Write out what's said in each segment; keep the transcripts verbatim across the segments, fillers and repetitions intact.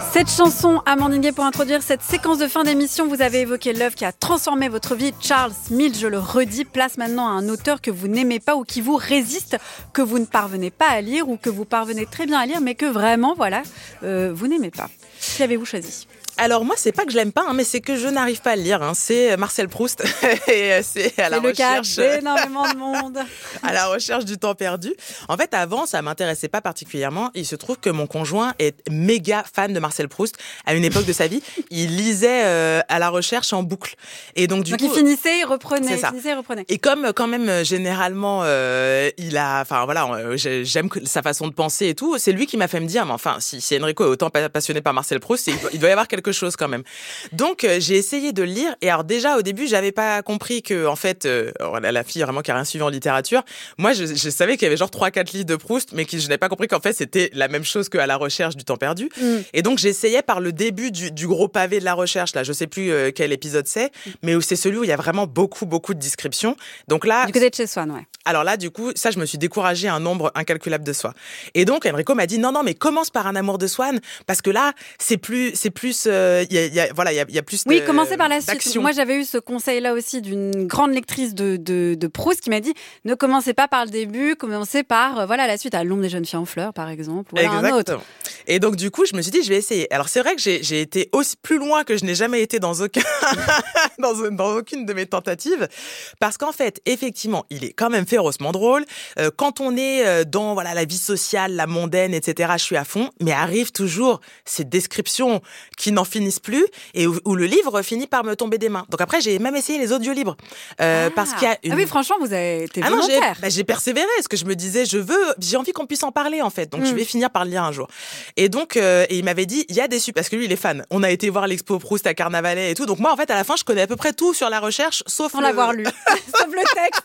Cette chanson, Amandine Gay, pour introduire cette séquence de fin d'émission, vous avez évoqué l'œuvre qui a transformé votre vie. Charles Smith, je le redis, place maintenant à un auteur que vous n'aimez pas ou qui vous résiste, que vous ne parvenez pas à lire ou que vous parvenez très bien à lire, mais que vraiment, voilà, euh, vous n'aimez pas. Qui avez-vous choisi ? Alors moi, c'est pas que je l'aime pas, hein, mais c'est que je n'arrive pas à le lire. Hein. C'est Marcel Proust et c'est à la c'est recherche. C'est le cas d'énormément de monde. À la recherche du temps perdu. En fait, avant, ça m'intéressait pas particulièrement. Il se trouve que mon conjoint est méga fan de Marcel Proust. À une époque de sa vie, il lisait euh, à la recherche en boucle. Et donc du donc coup, il finissait, il reprenait, c'est il ça. finissait, il reprenait. Et comme quand même généralement, euh, il a, enfin voilà, j'aime sa façon de penser et tout. C'est lui qui m'a fait me dire, mais enfin, si, si Enrico est autant passionné par Marcel Proust, il, il doit y avoir quelque chose quand même. Donc euh, j'ai essayé de le lire et alors déjà au début j'avais pas compris que en fait euh, la fille vraiment qui a rien suivi en littérature, moi je, je savais qu'il y avait genre trois quatre livres de Proust mais que je n'avais pas compris qu'en fait c'était la même chose qu'à la recherche du temps perdu. Mm. Et donc j'essayais par le début du, du gros pavé de la recherche là, je sais plus euh, quel épisode c'est, mm. mais où c'est celui où il y a vraiment beaucoup beaucoup de descriptions. Donc là du côté de chez Swann, ouais. Alors là, du coup, ça, je me suis découragée à un nombre incalculable de fois. Et donc, Enrico m'a dit, non, non, mais commence par Un amour de Swann, parce que là, c'est plus, c'est plus, euh, y a, y a, voilà, il y a, y a plus oui, de, commencez par la d'action. suite. Moi, j'avais eu ce conseil-là aussi d'une grande lectrice de, de, de Proust qui m'a dit, ne commencez pas par le début, commencez par, euh, voilà, la suite, à L'ombre des jeunes filles en fleurs, par exemple, ou Exactement. un autre. Et donc, du coup, je me suis dit, je vais essayer. Alors, c'est vrai que j'ai, j'ai été aussi plus loin que je n'ai jamais été dans aucun, dans, dans aucune de mes tentatives, parce qu'en fait, effectivement, il est quand même férocement drôle. Euh, quand on est dans voilà la vie sociale, la mondaine, et cetera, je suis à fond, mais arrivent toujours ces descriptions qui n'en finissent plus et où, où le livre finit par me tomber des mains. Donc après, j'ai même essayé les audiolibres. Euh, ah. parce qu'il y a une... ah oui, franchement, vous avez été ah non, volontaire. J'ai, bah, j'ai persévéré, parce que je me disais, je veux, j'ai envie qu'on puisse en parler, en fait. Donc, mm. je vais finir par le lire un jour. Et donc, euh, et il m'avait dit, il y a des super, parce que lui, il est fan. On a été voir l'expo Proust à Carnavalet et tout. Donc moi, en fait, à la fin, je connais à peu près tout sur la recherche, sauf sans le... l'avoir lu. Sauf le texte.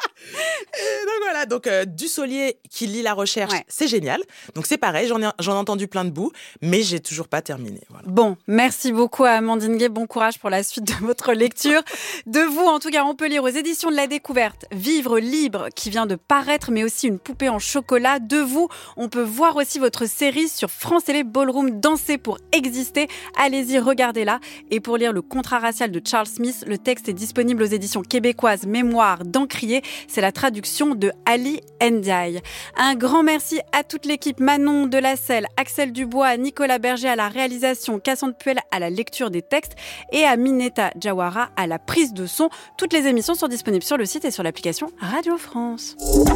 Et donc voilà, donc euh, Dussolier qui lit la recherche, ouais. C'est génial. Donc c'est pareil, j'en ai, j'en ai entendu plein de bouts, mais j'ai toujours pas terminé. Voilà. Bon, merci beaucoup à Amandine Gay, bon courage pour la suite de votre lecture. De vous, en tout cas, on peut lire aux éditions de la Découverte Vivre libre, qui vient de paraître, mais aussi Une poupée en chocolat. De vous, on peut voir aussi votre série sur France Télé Ballroom, Danser pour exister. Allez-y, regardez-la. Et pour lire Le contrat racial de Charles Smith, le texte est disponible aux éditions québécoises Mémoire d'Encrier. C'est la traduction de Ali Ndiaye. Un grand merci à toute l'équipe, Manon de la Selle, Axel Dubois, Nicolas Berger à la réalisation, Cassandre Puel à la lecture des textes et à Mineta Jawara à la prise de son. Toutes les émissions sont disponibles sur le site et sur l'application Radio France.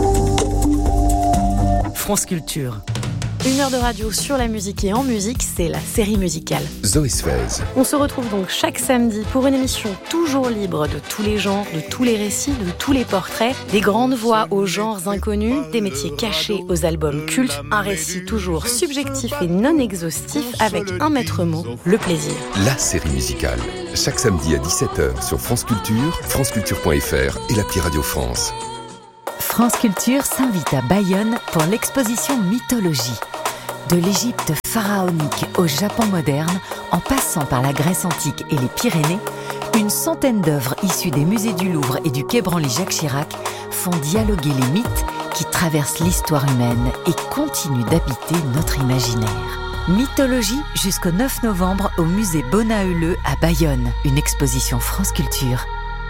France Culture. Une heure de radio sur la musique et en musique, c'est la série musicale. Zoé Sfez. On se retrouve donc chaque samedi pour une émission toujours libre de tous les genres, de tous les récits, de tous les portraits, des grandes voix aux genres inconnus, des métiers cachés aux albums cultes, un récit toujours subjectif et non exhaustif avec un maître mot, le plaisir. La série musicale. Chaque samedi à dix-sept heures sur France Culture, franceculture point f r et l'appli Radio France. France Culture s'invite à Bayonne pour l'exposition Mythologie. De l'Égypte pharaonique au Japon moderne, en passant par la Grèce antique et les Pyrénées, une centaine d'œuvres issues des musées du Louvre et du Quai Branly-Jacques Chirac font dialoguer les mythes qui traversent l'histoire humaine et continuent d'habiter notre imaginaire. Mythologie jusqu'au neuf novembre au musée Bonaeuleux à Bayonne, une exposition France Culture.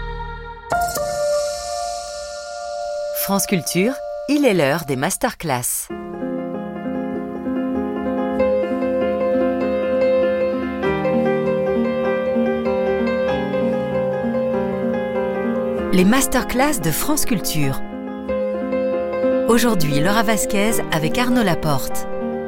France Culture, il est l'heure des masterclass. Les masterclass de France Culture. Aujourd'hui, Laura Vasquez avec Arnaud Laporte.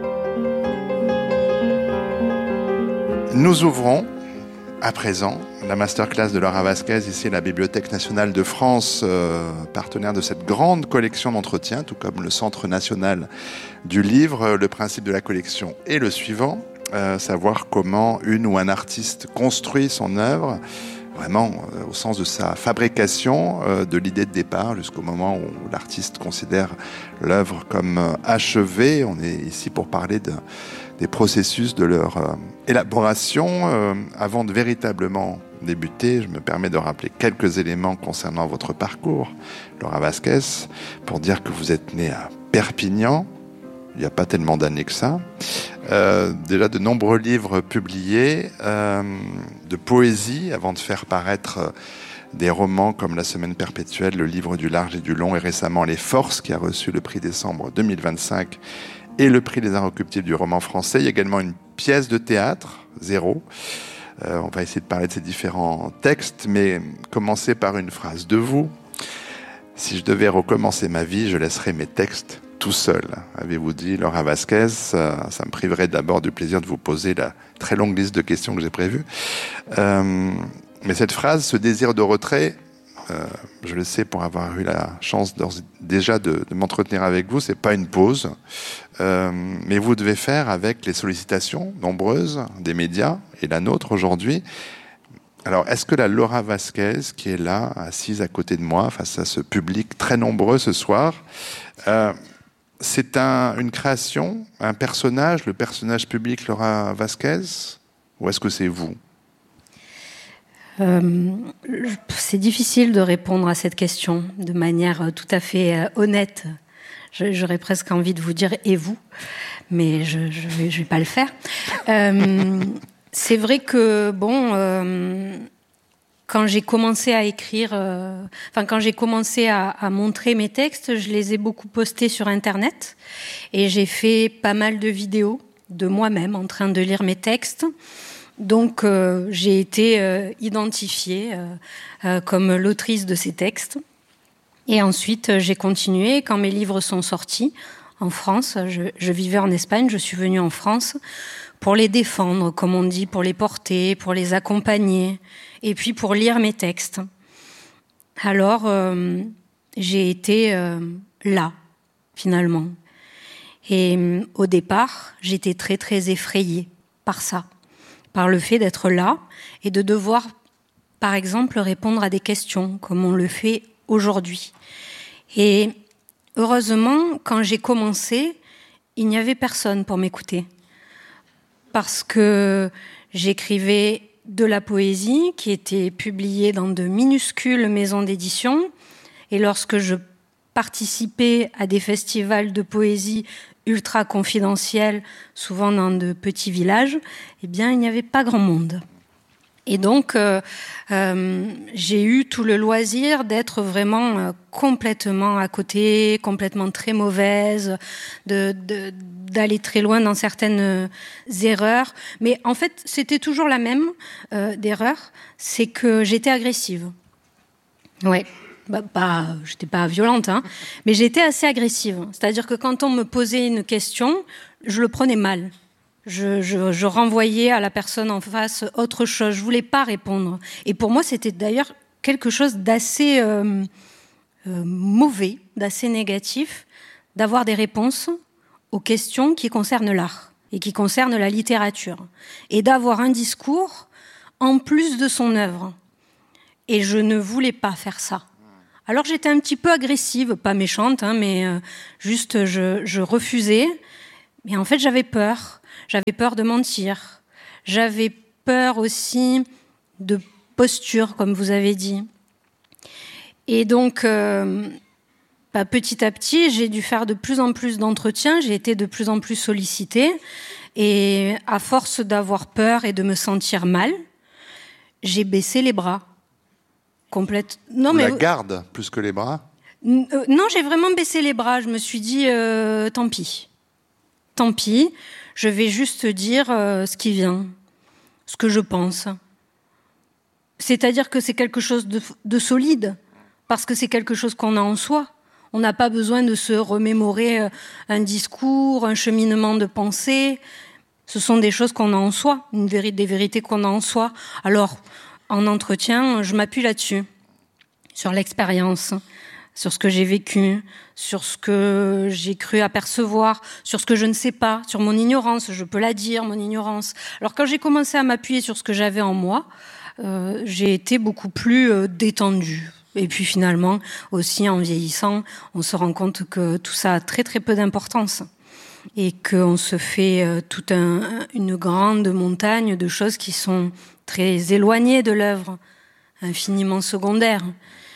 Nous ouvrons à présent la masterclass de Laura Vasquez, ici à la Bibliothèque nationale de France, euh, partenaire de cette grande collection d'entretiens, tout comme le Centre national du livre. Le principe de la collection est le suivant, euh, savoir comment une ou un artiste construit son œuvre, vraiment euh, au sens de sa fabrication, euh, de l'idée de départ jusqu'au moment où l'artiste considère l'œuvre comme euh, achevée. On est ici pour parler de, des processus de leur euh, élaboration. Euh, avant de véritablement débuter, je me permets de rappeler quelques éléments concernant votre parcours, Laura Vasquez, pour dire que vous êtes née à Perpignan, il n'y a pas tellement d'années que ça. Euh, déjà de nombreux livres publiés, euh, de poésie, avant de faire paraître euh, des romans comme La Semaine perpétuelle, Le livre du large et du long, et récemment Les Forces, qui a reçu le prix décembre deux mille vingt-cinq et le prix des Inrecuptibles du roman français. Il y a également une pièce de théâtre, Zéro. Euh, on va essayer de parler de ces différents textes, mais commencer par une phrase de vous. Si je devais recommencer ma vie, je laisserais mes textes tout seul, avez-vous dit, Laura Vasquez. Ça, ça me priverait d'abord du plaisir de vous poser la très longue liste de questions que j'ai prévues. Euh, mais cette phrase, ce désir de retrait, euh, je le sais pour avoir eu la chance déjà de, de m'entretenir avec vous, c'est pas une pause, euh, mais vous devez faire avec les sollicitations nombreuses des médias et la nôtre aujourd'hui. Alors, est-ce que la Laura Vasquez, qui est là, assise à côté de moi, face à ce public très nombreux ce soir, euh, c'est un, une création, un personnage, le personnage public Laura Vasquez, ou est-ce que c'est vous ? euh, C'est difficile de répondre à cette question de manière tout à fait euh, honnête. Je, j'aurais presque envie de vous dire « et vous ?» mais je ne vais, je vais pas le faire. Euh, C'est vrai que, bon, euh, quand j'ai commencé à écrire, euh, enfin, quand j'ai commencé à, à montrer mes textes, je les ai beaucoup postés sur Internet et j'ai fait pas mal de vidéos de moi-même en train de lire mes textes. Donc, euh, j'ai été euh, identifiée euh, euh, comme l'autrice de ces textes. Et ensuite, j'ai continué. Quand mes livres sont sortis en France, je, je vivais en Espagne, je suis venue en France pour les défendre, comme on dit, pour les porter, pour les accompagner, et puis pour lire mes textes. Alors, euh, j'ai été euh, là, finalement. Et euh, au départ, j'étais très, très effrayée par ça, par le fait d'être là et de devoir, par exemple, répondre à des questions, comme on le fait aujourd'hui. Et heureusement, quand j'ai commencé, il n'y avait personne pour m'écouter. Parce que j'écrivais de la poésie qui était publiée dans de minuscules maisons d'édition. Et lorsque je participais à des festivals de poésie ultra confidentiels, souvent dans de petits villages, eh bien, il n'y avait pas grand monde. Et donc, euh, euh, j'ai eu tout le loisir d'être vraiment euh, complètement à côté, complètement très mauvaise, de, de, d'aller très loin dans certaines euh, erreurs. Mais en fait, c'était toujours la même euh, d'erreur, c'est que j'étais agressive. Ouais, bah, bah, j'étais pas violente, hein, mais j'étais assez agressive. C'est-à-dire que quand on me posait une question, je le prenais mal. Je, je, je renvoyais à la personne en face autre chose. Je voulais pas répondre. Et pour moi, c'était d'ailleurs quelque chose d'assez euh, euh, mauvais, d'assez négatif, d'avoir des réponses aux questions qui concernent l'art et qui concernent la littérature. Et d'avoir un discours en plus de son œuvre. Et je ne voulais pas faire ça. Alors j'étais un petit peu agressive, pas méchante, hein, mais euh, juste je, je refusais. Mais en fait, j'avais peur. J'avais peur de mentir. J'avais peur aussi de posture, comme vous avez dit. Et donc, euh, bah, petit à petit, j'ai dû faire de plus en plus d'entretiens. J'ai été de plus en plus sollicitée. Et à force d'avoir peur et de me sentir mal, j'ai baissé les bras. Complète. Non, mais... La garde, plus que les bras ? Non, j'ai vraiment baissé les bras. Je me suis dit, euh, tant pis. Tant pis. Je vais juste dire euh, ce qui vient, ce que je pense. C'est-à-dire que c'est quelque chose de, de solide, parce que c'est quelque chose qu'on a en soi. On n'a pas besoin de se remémorer euh, un discours, un cheminement de pensée. Ce sont des choses qu'on a en soi, une véri- des vérités qu'on a en soi. Alors, en entretien, je m'appuie là-dessus, sur l'expérience, sur ce que j'ai vécu, sur ce que j'ai cru apercevoir, sur ce que je ne sais pas, sur mon ignorance, je peux la dire, mon ignorance. Alors quand j'ai commencé à m'appuyer sur ce que j'avais en moi, euh, j'ai été beaucoup plus euh, détendue. Et puis finalement, aussi en vieillissant, on se rend compte que tout ça a très très peu d'importance. Et qu'on se fait euh, toute un, une grande montagne de choses qui sont très éloignées de l'œuvre, infiniment secondaires.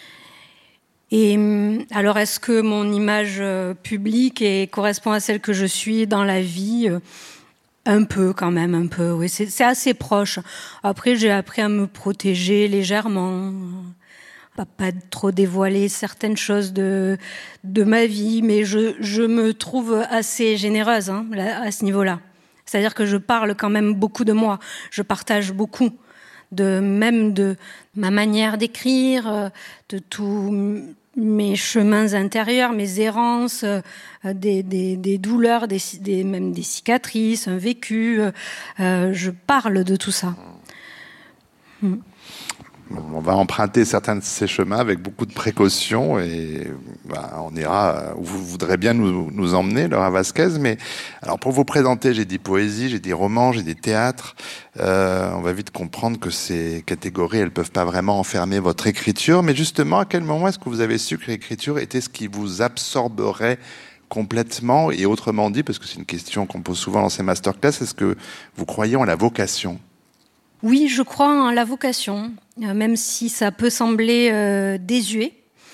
Et alors, est-ce que mon image euh, publique est, correspond à celle que je suis dans la vie ? Un peu quand même, un peu, oui, c'est, c'est assez proche. Après, j'ai appris à me protéger légèrement, pas, pas trop dévoiler certaines choses de, de ma vie, mais je, je me trouve assez généreuse hein, à ce niveau-là. C'est-à-dire que je parle quand même beaucoup de moi, je partage beaucoup, de, même de ma manière d'écrire, de tous mes chemins intérieurs, mes errances, des, des, des douleurs, des, des, même des cicatrices, un vécu. Euh, je parle de tout ça. Hmm. On va emprunter certains de ces chemins avec beaucoup de précautions et bah, on ira où vous voudrez bien nous, nous emmener, Laura Vasquez. Mais alors pour vous présenter, j'ai dit poésie, j'ai dit roman, j'ai dit théâtre. Euh, on va vite comprendre que ces catégories, elles peuvent pas vraiment enfermer votre écriture. Mais justement, à quel moment est-ce que vous avez su que l'écriture était ce qui vous absorberait complètement? Et autrement dit, parce que c'est une question qu'on pose souvent dans ces masterclass, est-ce que vous croyez en la vocation? Oui, je crois en la vocation, même si ça peut sembler euh, désuet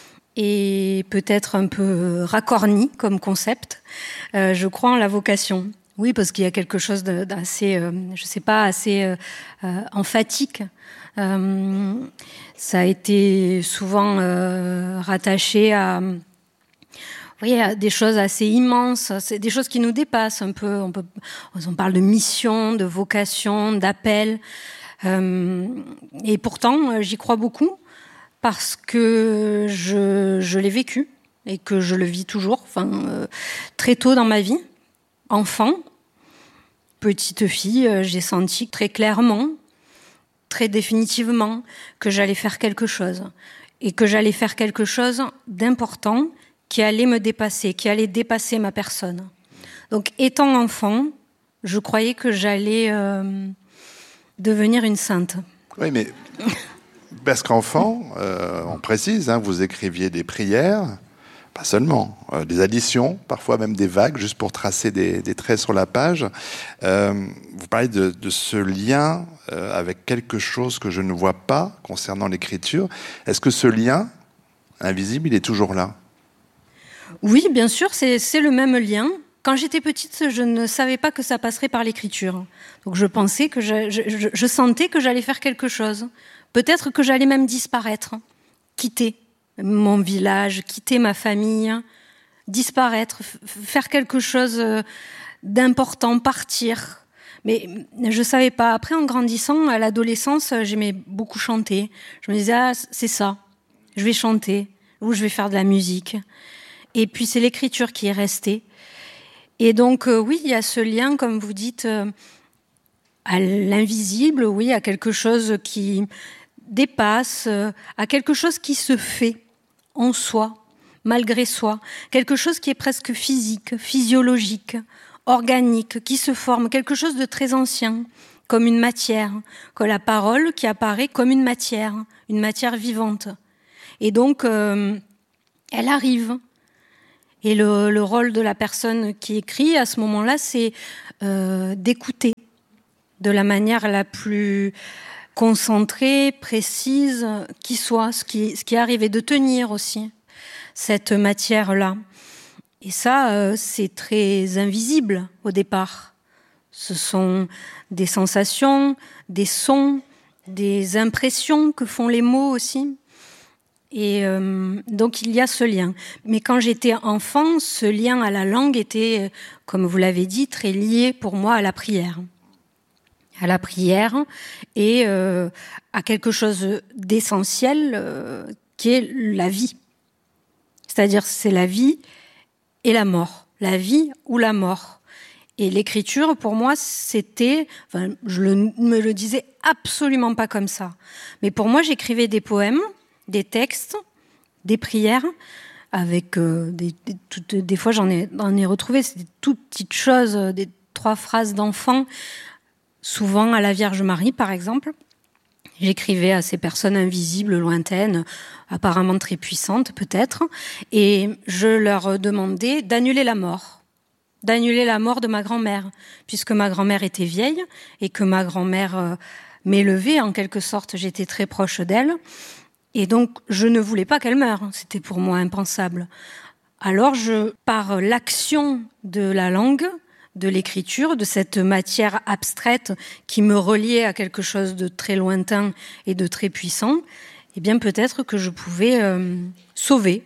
et peut-être un peu racorni comme concept. Euh, je crois en la vocation. Oui, parce qu'il y a quelque chose d'assez, euh, je sais pas, assez euh, euh, emphatique. Euh, ça a été souvent euh, rattaché à... Oui, il y a des choses assez immenses, c'est des choses qui nous dépassent un peu. On, peut, on parle de mission, de vocation, d'appel. Euh, et pourtant, j'y crois beaucoup parce que je, je l'ai vécu et que je le vis toujours. Enfin, euh, très tôt dans ma vie, enfant, petite fille, j'ai senti très clairement, très définitivement, que j'allais faire quelque chose. Et que j'allais faire quelque chose d'important qui allait me dépasser, qui allait dépasser ma personne. Donc, étant enfant, je croyais que j'allais euh, devenir une sainte. Oui, mais parce qu'enfant, euh, on précise, hein, vous écriviez des prières, pas seulement, euh, des additions, parfois même des vagues, juste pour tracer des, des traits sur la page. Euh, vous parlez de, de ce lien euh, avec quelque chose que je ne vois pas concernant l'écriture. Est-ce que ce lien invisible, il est toujours là ? Oui, bien sûr, c'est, c'est le même lien. Quand j'étais petite, je ne savais pas que ça passerait par l'écriture. Donc je pensais que je, je, je, je sentais que j'allais faire quelque chose. Peut-être que j'allais même disparaître, quitter mon village, quitter ma famille, disparaître, f- faire quelque chose d'important, partir. Mais je ne savais pas. Après, en grandissant, à l'adolescence, j'aimais beaucoup chanter. Je me disais, ah, c'est ça, je vais chanter, ou je vais faire de la musique. Et puis c'est l'écriture qui est restée. Et donc euh, oui, il y a ce lien, comme vous dites, euh, à l'invisible, oui, à quelque chose qui dépasse, euh, à quelque chose qui se fait en soi, malgré soi, quelque chose qui est presque physique, physiologique, organique, qui se forme, quelque chose de très ancien, comme une matière, que la parole qui apparaît comme une matière, une matière vivante. Et donc, euh, elle arrive. Et le, le rôle de la personne qui écrit, à ce moment-là, c'est euh, d'écouter de la manière la plus concentrée, précise, qui soit, ce qui, ce qui arrive, et de tenir aussi cette matière-là. Et ça, euh, c'est très invisible au départ. Ce sont des sensations, des sons, des impressions que font les mots aussi. Et euh, donc, il y a ce lien. Mais quand j'étais enfant, ce lien à la langue était, comme vous l'avez dit, très lié pour moi à la prière. À la prière et euh, à quelque chose d'essentiel euh, qui est la vie. C'est-à-dire, c'est la vie et la mort. La vie ou la mort. Et l'écriture, pour moi, c'était... Enfin, je ne me le disais absolument pas comme ça. Mais pour moi, j'écrivais des poèmes, des textes, des prières, avec euh, des, des, toutes, des fois j'en ai, j'en ai retrouvé, c'est des toutes petites choses, des trois phrases d'enfants, souvent à la Vierge Marie par exemple. J'écrivais à ces personnes invisibles, lointaines, apparemment très puissantes peut-être, et je leur demandais d'annuler la mort, d'annuler la mort de ma grand-mère, puisque ma grand-mère était vieille et que ma grand-mère euh, m'élevait en quelque sorte, j'étais très proche d'elle. Et donc, je ne voulais pas qu'elle meure. C'était pour moi impensable. Alors, je, par l'action de la langue, de l'écriture, de cette matière abstraite qui me reliait à quelque chose de très lointain et de très puissant, eh bien peut-être que je pouvais euh, sauver,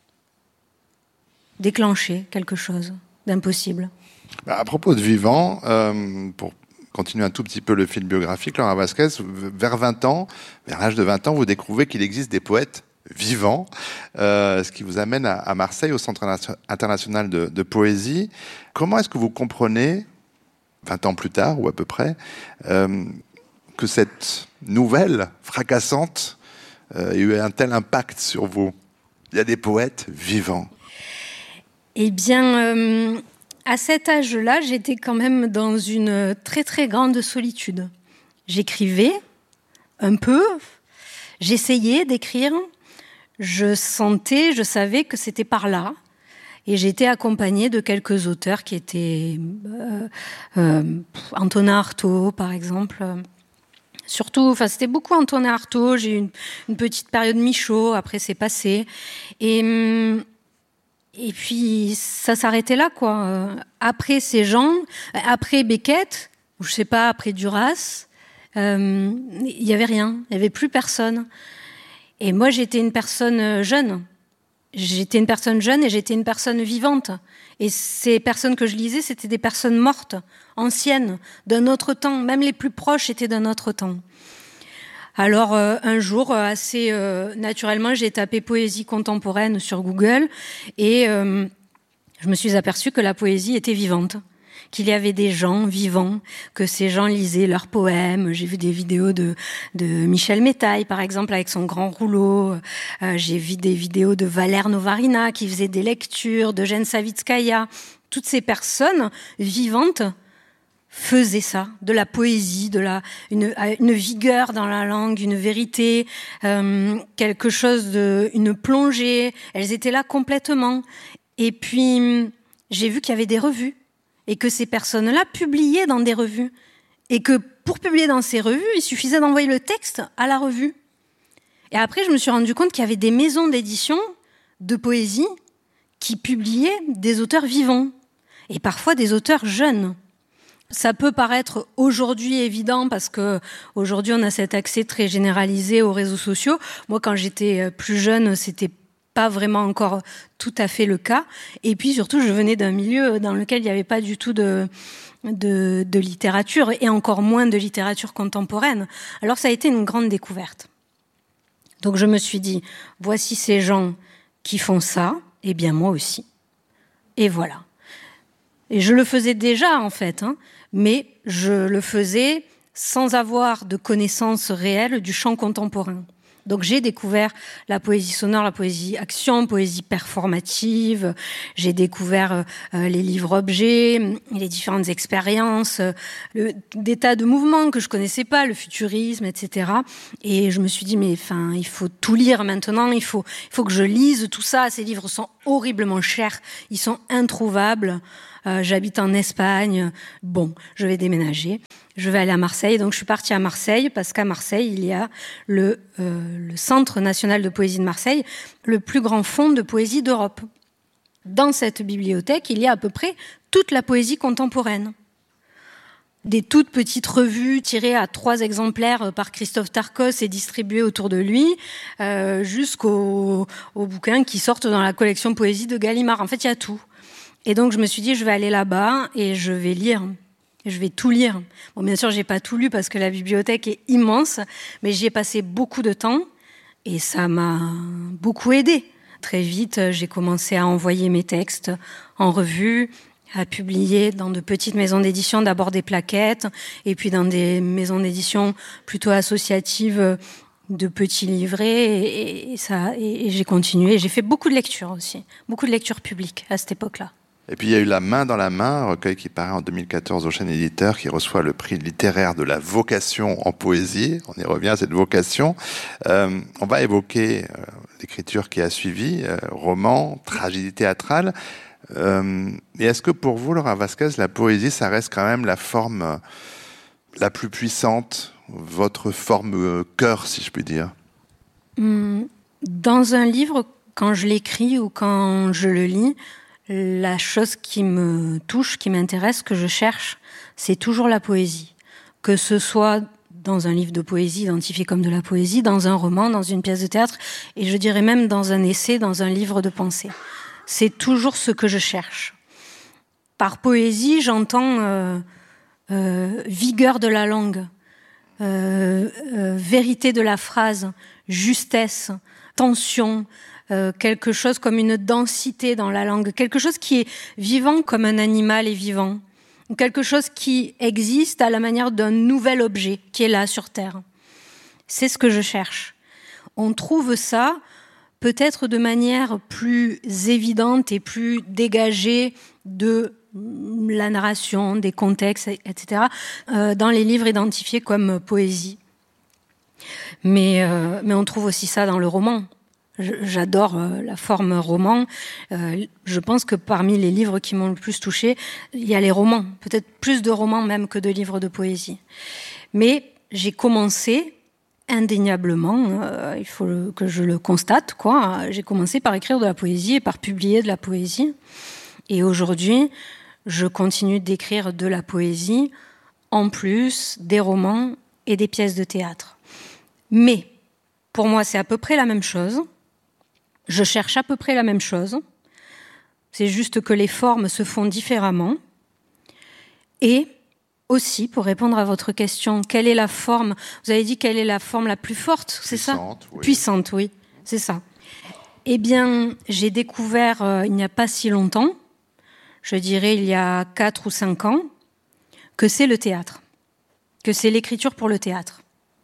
déclencher quelque chose d'impossible. À propos de vivant, euh, pour continuer un tout petit peu le fil biographique, Laura Vasquez, vers vingt ans, vers l'âge de vingt ans, vous découvrez qu'il existe des poètes vivants, euh, ce qui vous amène à, à Marseille, au Centre international de, de poésie. Comment est-ce que vous comprenez, vingt ans plus tard, ou à peu près, euh, que cette nouvelle fracassante euh, ait eu un tel impact sur vous? Il y a des poètes vivants. Eh bien, euh, à cet âge-là, j'étais quand même dans une très très grande solitude. J'écrivais un peu, j'essayais d'écrire, je sentais, je savais que c'était par là. Et j'étais accompagnée de quelques auteurs qui étaient euh, euh, Antonin Artaud, par exemple. Surtout, enfin, c'était beaucoup Antonin Artaud. J'ai eu une, une petite période Michaud, après c'est passé. Et, et puis, ça s'arrêtait là, quoi. Après ces gens, après Beckett, ou je sais pas, après Duras, euh, il y avait rien. Il y avait plus personne. Et moi, j'étais une personne jeune. J'étais une personne jeune et j'étais une personne vivante. Et ces personnes que je lisais, c'était des personnes mortes, anciennes, d'un autre temps. Même les plus proches étaient d'un autre temps. Alors, euh, un jour, assez euh, naturellement, j'ai tapé poésie contemporaine sur Google et euh, je me suis aperçue que la poésie était vivante. Qu'il y avait des gens vivants, que ces gens lisaient leurs poèmes. J'ai vu des vidéos de, de Michel Métaille, par exemple, avec son grand rouleau. Euh, j'ai vu des vidéos de Valère Novarina qui faisait des lectures, de Eugène Savitskaya. Toutes ces personnes vivantes faisaient ça, de la poésie, de la une, une vigueur dans la langue, une vérité, euh, quelque chose de, une plongée. Elles étaient là complètement. Et puis, j'ai vu qu'il y avait des revues. Et que ces personnes-là publiaient dans des revues. Et que pour publier dans ces revues, il suffisait d'envoyer le texte à la revue. Et après, je me suis rendu compte qu'il y avait des maisons d'édition de poésie qui publiaient des auteurs vivants. Et parfois des auteurs jeunes. Ça peut paraître aujourd'hui évident parce que aujourd'hui on a cet accès très généralisé aux réseaux sociaux. Moi, quand j'étais plus jeune, c'était pas vraiment encore tout à fait le cas. Et puis surtout, je venais d'un milieu dans lequel il n'y avait pas du tout de, de, de littérature, et encore moins de littérature contemporaine. Alors ça a été une grande découverte. Donc je me suis dit, voici ces gens qui font ça, et bien moi aussi. Et voilà. Et je le faisais déjà, en fait, hein, mais je le faisais sans avoir de connaissance réelle du chant contemporain. Donc j'ai découvert la poésie sonore, la poésie action, poésie performative. J'ai découvert euh, les livres-objets, les différentes expériences, euh, le, des tas de mouvements que je connaissais pas, le futurisme, et cetera. Et je me suis dit, mais enfin, il faut tout lire maintenant. Il faut, il faut que je lise tout ça. Ces livres sont horriblement chers. Ils sont introuvables. Euh, j'habite en Espagne. Bon, je vais déménager. Je vais aller à Marseille. Donc, je suis partie à Marseille parce qu'à Marseille, il y a le, euh, le Centre national de poésie de Marseille, le plus grand fonds de poésie d'Europe. Dans cette bibliothèque, il y a à peu près toute la poésie contemporaine. Des toutes petites revues tirées à trois exemplaires par Christophe Tarkos et distribuées autour de lui, euh, jusqu'aux aux bouquins qui sortent dans la collection poésie de Gallimard. En fait, il y a tout. Et donc, je me suis dit, je vais aller là-bas et je vais lire. Je vais tout lire. Bon, bien sûr, j'ai pas tout lu parce que la bibliothèque est immense, mais j'y ai passé beaucoup de temps et ça m'a beaucoup aidée. Très vite, j'ai commencé à envoyer mes textes en revue, à publier dans de petites maisons d'édition, d'abord des plaquettes, et puis dans des maisons d'édition plutôt associatives de petits livrets, et, et, ça, et, et j'ai continué. J'ai fait beaucoup de lectures aussi, beaucoup de lectures publiques à cette époque-là. Et puis il y a eu La main dans la main, un recueil qui paraît en deux mille quatorze au Chêne Éditeur, qui reçoit le prix littéraire de la vocation en poésie. On y revient à cette vocation. Euh, on va évoquer euh, l'écriture qui a suivi, euh, roman, tragédie théâtrale. Euh, et est-ce que pour vous, Laura Vasquez, la poésie, ça reste quand même la forme euh, la plus puissante, votre forme euh, cœur, si je puis dire? Dans un livre, quand je l'écris ou quand je le lis, la chose qui me touche, qui m'intéresse, que je cherche, c'est toujours la poésie. Que ce soit dans un livre de poésie identifié comme de la poésie, dans un roman, dans une pièce de théâtre, et je dirais même dans un essai, dans un livre de pensée. C'est toujours ce que je cherche. Par poésie, j'entends euh, euh, vigueur de la langue, euh, euh, vérité de la phrase, justesse, tension, euh, quelque chose comme une densité dans la langue, quelque chose qui est vivant comme un animal est vivant. Quelque chose qui existe à la manière d'un nouvel objet qui est là sur Terre. C'est ce que je cherche. On trouve ça peut-être de manière plus évidente et plus dégagée de la narration, des contextes, et cetera, euh, dans les livres identifiés comme poésie. Mais, euh, mais on trouve aussi ça dans le roman. J'adore la forme roman. Euh, je pense que parmi les livres qui m'ont le plus touchée, il y a les romans. Peut-être plus de romans même que de livres de poésie. Mais j'ai commencé indéniablement, euh, il faut le, que je le constate, quoi. J'ai commencé par écrire de la poésie et par publier de la poésie. Et aujourd'hui, je continue d'écrire de la poésie, en plus des romans et des pièces de théâtre. Mais pour moi, c'est à peu près la même chose. Je cherche à peu près la même chose. C'est juste que les formes se font différemment. Et aussi, pour répondre à votre question, quelle est la forme ? Vous avez dit quelle est la forme la plus forte, c'est ça ? Puissante, oui. Puissante, oui, c'est ça. Eh bien, j'ai découvert euh, il n'y a pas si longtemps, je dirais il y a quatre ou cinq ans, que c'est le théâtre, que c'est l'écriture pour le théâtre.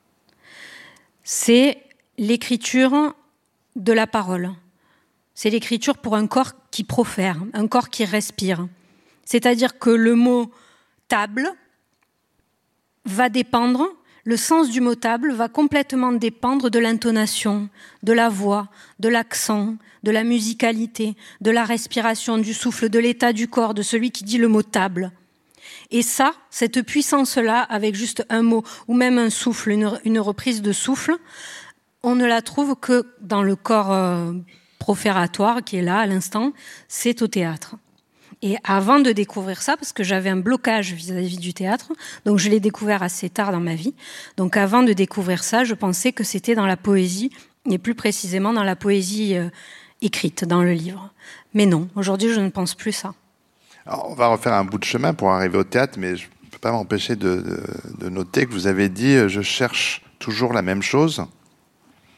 C'est l'écriture de la parole. C'est l'écriture pour un corps qui profère, un corps qui respire. C'est-à-dire que le mot table va dépendre, le sens du mot table va complètement dépendre de l'intonation, de la voix, de l'accent, de la musicalité, de la respiration, du souffle, de l'état du corps, de celui qui dit le mot table. Et ça, cette puissance-là, avec juste un mot ou même un souffle, une, une reprise de souffle, on ne la trouve que dans le corps euh, profératoire qui est là à l'instant, c'est au théâtre. Et avant de découvrir ça, parce que j'avais un blocage vis-à-vis du théâtre, donc je l'ai découvert assez tard dans ma vie, donc avant de découvrir ça, je pensais que c'était dans la poésie, et plus précisément dans la poésie euh, écrite, dans le livre. Mais non, aujourd'hui je ne pense plus ça. Alors, on va refaire un bout de chemin pour arriver au théâtre, mais je ne peux pas m'empêcher de, de, de noter que vous avez dit « je cherche toujours la même chose ». Quoi ?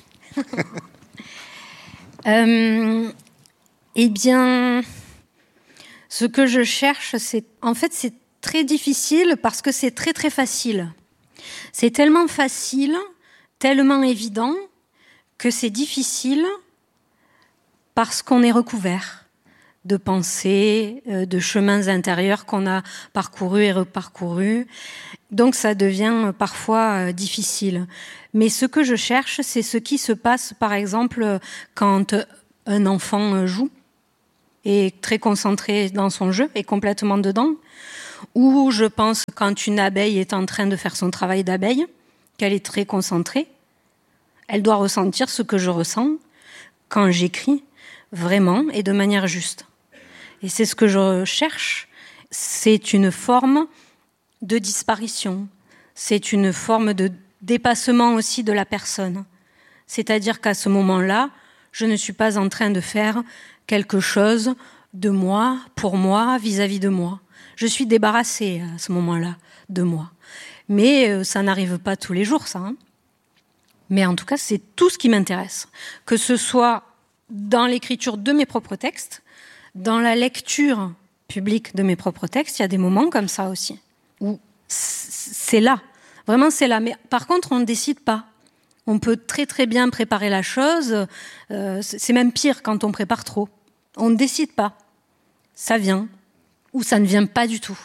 euh, Eh bien, ce que je cherche, c'est... En fait, c'est très difficile parce que c'est très, très facile. C'est tellement facile, tellement évident, que c'est difficile parce qu'on est recouvert de pensées, de chemins intérieurs qu'on a parcourus et reparcourus. Donc ça devient parfois difficile. Mais ce que je cherche, c'est ce qui se passe, par exemple, quand un enfant joue, est très concentré dans son jeu, est complètement dedans. Ou je pense quand une abeille est en train de faire son travail d'abeille, qu'elle est très concentrée, elle doit ressentir ce que je ressens quand j'écris, vraiment et de manière juste. Et c'est ce que je cherche. C'est une forme de disparition. C'est une forme de dépassement aussi de la personne. C'est-à-dire qu'à ce moment-là, je ne suis pas en train de faire quelque chose de moi, pour moi, vis-à-vis de moi. Je suis débarrassée à ce moment-là de moi. Mais euh, ça n'arrive pas tous les jours, ça. Hein. Mais en tout cas, c'est tout ce qui m'intéresse. Que ce soit dans l'écriture de mes propres textes, dans la lecture publique de mes propres textes, il y a des moments comme ça aussi, où c'est là. Vraiment, c'est là. Mais par contre, on ne décide pas. On peut très très bien préparer la chose. Euh, c'est même pire quand on prépare trop. On ne décide pas. Ça vient ou ça ne vient pas du tout.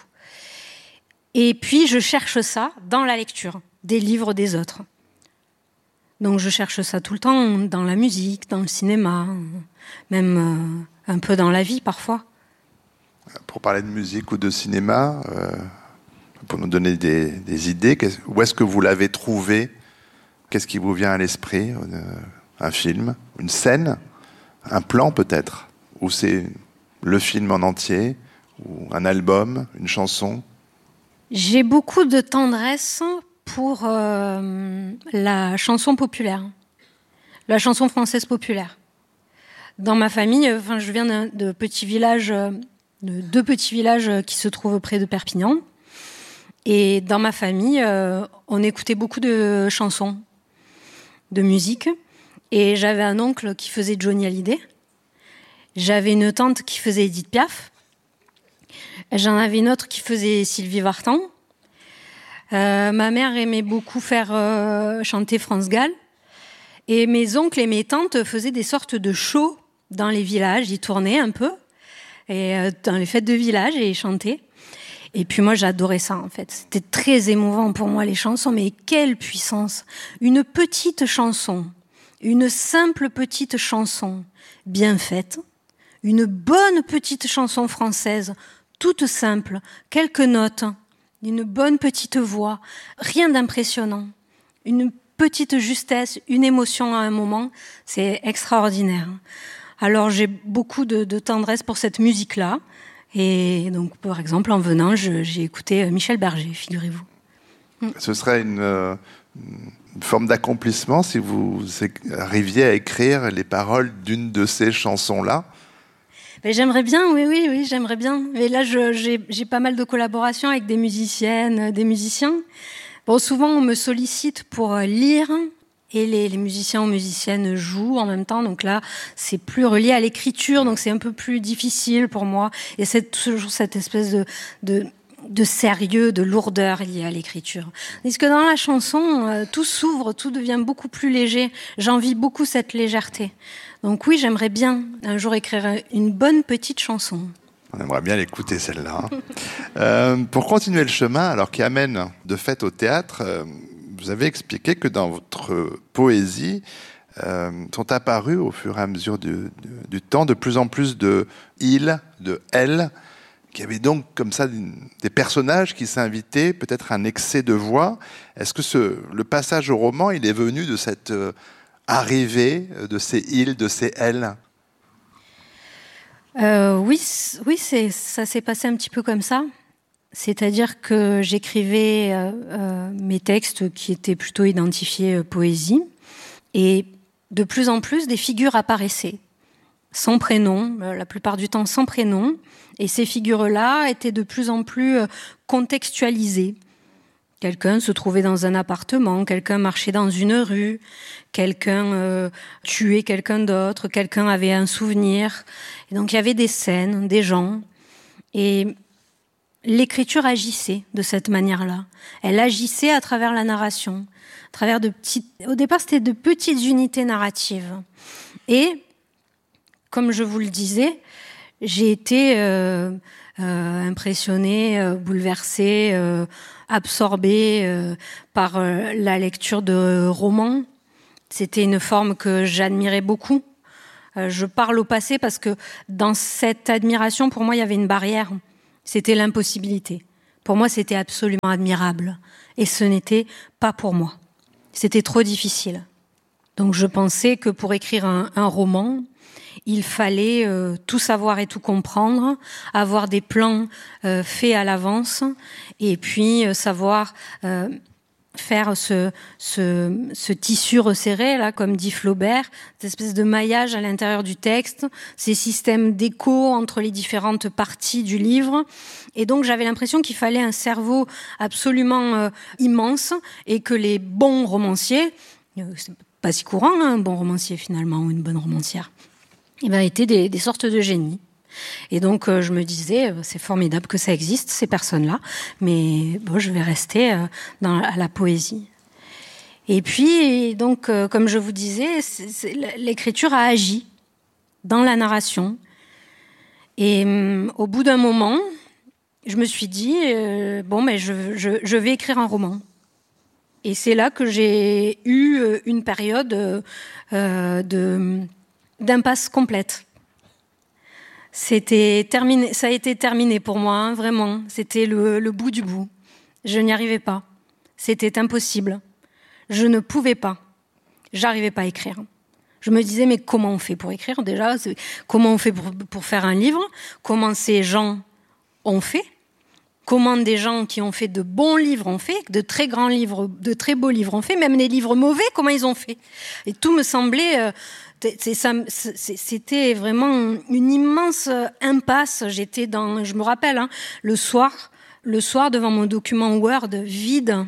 Et puis, je cherche ça dans la lecture des livres des autres. Donc, je cherche ça tout le temps dans la musique, dans le cinéma, même euh, un peu dans la vie parfois. Pour parler de musique ou de cinéma, euh, pour nous donner des, des idées, où est-ce que vous l'avez trouvé ? Qu'est-ce qui vous vient à l'esprit ? Un film, une scène, un plan peut-être ? ou c'est le film en entier, ou un album, une chanson? J'ai beaucoup de tendresse pour euh, la chanson populaire, la chanson française populaire. Dans ma famille, enfin, je viens de, de petits villages, de deux petits villages qui se trouvent près de Perpignan. Et dans ma famille, euh, on écoutait beaucoup de chansons, de musique. Et j'avais un oncle qui faisait Johnny Hallyday. J'avais une tante qui faisait Edith Piaf. J'en avais une autre qui faisait Sylvie Vartan. Euh, ma mère aimait beaucoup faire euh, chanter France Gall. Et mes oncles et mes tantes faisaient des sortes de shows dans les villages. Ils tournaient un peu et, euh, dans les fêtes de village et ils chantaient. Et puis moi, j'adorais ça, en fait. C'était très émouvant pour moi, les chansons. Mais quelle puissance! Une petite chanson, une simple petite chanson, bien faite, une bonne petite chanson française, toute simple, quelques notes, une bonne petite voix, rien d'impressionnant, une petite justesse, une émotion à un moment, c'est extraordinaire. Alors j'ai beaucoup de, de tendresse pour cette musique-là. Et donc, par exemple, en venant, je, j'ai écouté Michel Berger, figurez-vous. Ce serait une, euh, une forme d'accomplissement si vous arriviez à écrire les paroles d'une de ces chansons-là? Ben, j'aimerais bien, oui, oui, oui, j'aimerais bien. Mais là, je, j'ai, j'ai pas mal de collaborations avec des musiciennes, des musiciens. Bon, souvent, on me sollicite pour lire. Et les, les musiciens ou musiciennes jouent en même temps. Donc là, c'est plus relié à l'écriture. Donc c'est un peu plus difficile pour moi. Et c'est toujours cette espèce de, de, de sérieux, de lourdeur liée à l'écriture. Parce que dans la chanson, euh, tout s'ouvre, tout devient beaucoup plus léger. J'envie beaucoup cette légèreté. Donc oui, j'aimerais bien un jour écrire une bonne petite chanson. On aimerait bien l'écouter, celle-là. euh, pour continuer le chemin, alors qui amène de fait au théâtre... Euh, vous avez expliqué que dans votre poésie euh, sont apparus au fur et à mesure du, du, du temps de plus en plus de il, de elle, qui avaient donc comme ça des personnages qui s'invitaient, peut-être un excès de voix. Est-ce que ce, le passage au roman, il est venu de cette euh, arrivée de ces il, de ces elle? euh, Oui, oui c'est, ça s'est passé un petit peu comme ça. C'est-à-dire que j'écrivais euh, euh, mes textes qui étaient plutôt identifiés euh, poésie, et de plus en plus des figures apparaissaient, sans prénom, euh, la plupart du temps sans prénom, et ces figures-là étaient de plus en plus euh, contextualisées. Quelqu'un se trouvait dans un appartement, quelqu'un marchait dans une rue, quelqu'un euh, tuait quelqu'un d'autre, quelqu'un avait un souvenir. Et donc il y avait des scènes, des gens, et l'écriture agissait de cette manière-là. Elle agissait à travers la narration, à travers de petites... Au départ, c'était de petites unités narratives. Et, comme je vous le disais, j'ai été euh, euh, impressionnée, euh, bouleversée, euh, absorbée euh, par euh, la lecture de romans. C'était une forme que j'admirais beaucoup. Euh, je parle au passé parce que dans cette admiration, pour moi, il y avait une barrière. C'était l'impossibilité. Pour moi, c'était absolument admirable. Et ce n'était pas pour moi. C'était trop difficile. Donc je pensais que pour écrire un, un roman, il fallait euh, tout savoir et tout comprendre, avoir des plans euh, faits à l'avance, et puis euh, savoir euh, faire ce, ce, ce tissu resserré, là, comme dit Flaubert, cette espèce de maillage à l'intérieur du texte, ces systèmes d'écho entre les différentes parties du livre. Et donc j'avais l'impression qu'il fallait un cerveau absolument euh, immense, et que les bons romanciers, euh, c'est pas si courant, hein, un bon romancier finalement, ou une bonne romancière, eh ben, étaient des, des sortes de génies. Et donc euh, je me disais, euh, c'est formidable que ça existe, ces personnes-là, mais bon, je vais rester euh, dans à la poésie. Et puis, donc, euh, comme je vous disais, c'est, c'est, l'écriture a agi dans la narration. Et euh, au bout d'un moment, je me suis dit, euh, bon, mais je, je, je vais écrire un roman. Et c'est là que j'ai eu une période euh, de, d'impasse complète. C'était terminé, ça a été terminé pour moi, hein, vraiment. C'était le, le bout du bout. Je n'y arrivais pas. C'était impossible. Je ne pouvais pas. J'arrivais pas à écrire. Je me disais, mais comment on fait pour écrire déjà ? Comment on fait pour, pour faire un livre ? Comment ces gens ont fait ? Comment des gens qui ont fait de bons livres ont fait, de très grands livres, de très beaux livres ont fait, même les livres mauvais, comment ils ont fait ? Et tout me semblait... Euh, c'est, ça, c'était vraiment une immense impasse. J'étais dans... Je me rappelle, hein, le soir, le soir devant mon document Word vide,